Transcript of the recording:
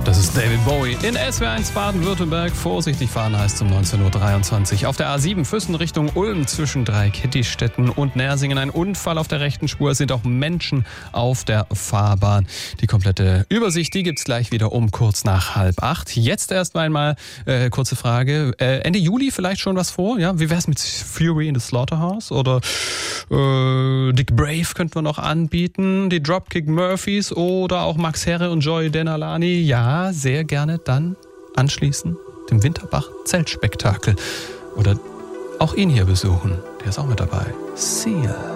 Das ist David Bowie in SW1 Baden-Württemberg. Vorsichtig fahren heißt um 19.23 Uhr. Auf der A7 Füssen Richtung Ulm zwischen Dreikettistetten und Nersingen. Ein Unfall auf der rechten Spur. Es sind auch Menschen auf der Fahrbahn. Die komplette Übersicht, die gibt's gleich wieder um kurz nach 7:30. Jetzt erst einmal kurze Frage. Ende Juli vielleicht schon was vor? Ja, wie wär's mit Fury in the Slaughterhouse? Oder Dick Brave könnten wir noch anbieten. Die Dropkick Murphys oder auch Max Herre und Joy Denalani. Ja, sehr gerne dann anschließen dem Winterbach-Zeltspektakel oder auch ihn hier besuchen. Der ist auch mit dabei. Seal.